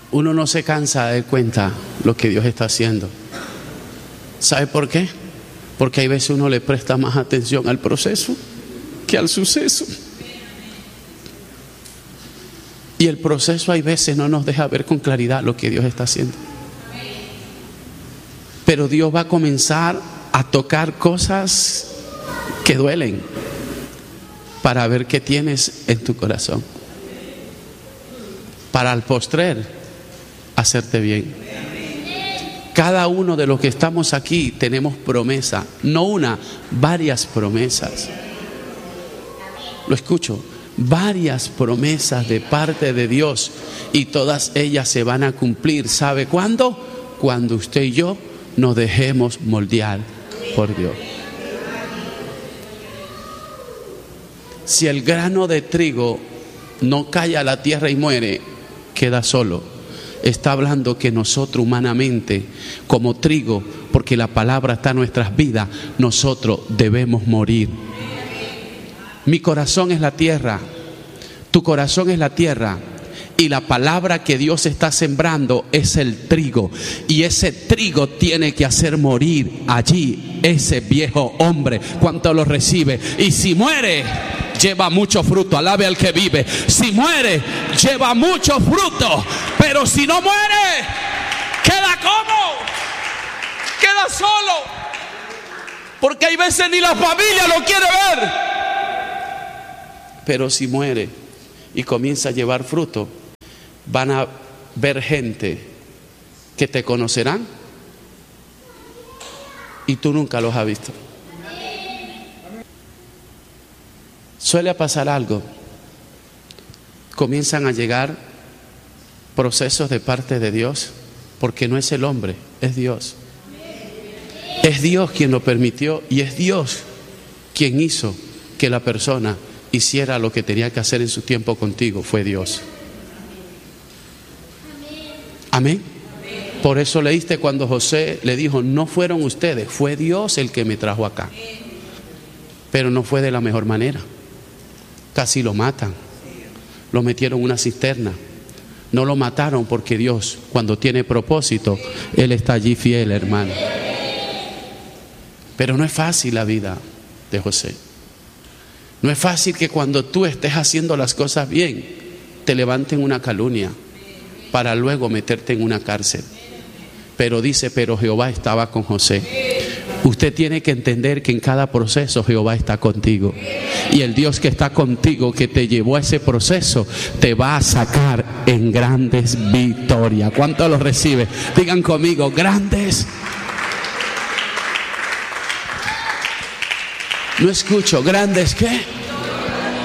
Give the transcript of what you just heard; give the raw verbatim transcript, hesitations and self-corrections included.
uno no se cansa de dar cuenta lo que Dios está haciendo. ¿Sabe por qué? Porque hay veces uno le presta más atención al proceso que al suceso. Y el proceso hay veces no nos deja ver con claridad lo que Dios está haciendo. Pero Dios va a comenzar a tocar cosas que duelen para ver qué tienes en tu corazón, para al postrer hacerte bien. Cada uno de los que estamos aquí tenemos promesa, no una, varias promesas. Lo escucho, varias promesas de parte de Dios, y todas ellas se van a cumplir. ¿Sabe cuándo? Cuando usted y yo nos dejemos moldear por Dios. Si el grano de trigo no cae a la tierra y muere, queda solo. Está hablando que nosotros humanamente, como trigo, porque la palabra está en nuestras vidas, nosotros debemos morir. Mi corazón es la tierra, tu corazón es la tierra, y la palabra que Dios está sembrando es el trigo, y ese trigo tiene que hacer morir allí ese viejo hombre. ¿Cuánto lo recibe? Y si muere, lleva mucho fruto. Alabe al que vive. Si muere, lleva mucho fruto. Pero si no muere, queda como, queda solo. Porque hay veces ni la familia lo quiere ver. Pero si muere y comienza a llevar fruto, van a ver gente que te conocerán y tú nunca los has visto. Suele pasar algo. Comienzan a llegar procesos de parte de Dios, porque no es el hombre, es Dios. Es Dios quien lo permitió, y es Dios quien hizo que la persona hiciera lo que tenía que hacer en su tiempo contigo. Fue Dios. Amén. Por eso leíste cuando José le dijo: no fueron ustedes, fue Dios el que me trajo acá. Pero no fue de la mejor manera. Casi lo matan. Lo metieron en una cisterna. No lo mataron porque Dios, cuando tiene propósito, Él está allí fiel, hermano. Pero no es fácil la vida de José. No es fácil que cuando tú estés haciendo las cosas bien, te levanten una calumnia para luego meterte en una cárcel. Pero dice, pero Jehová estaba con José. Usted tiene que entender que en cada proceso Jehová está contigo. Y el Dios que está contigo, que te llevó a ese proceso, te va a sacar en grandes victorias. ¿Cuánto lo recibe? Digan conmigo, grandes. No escucho, grandes ¿qué?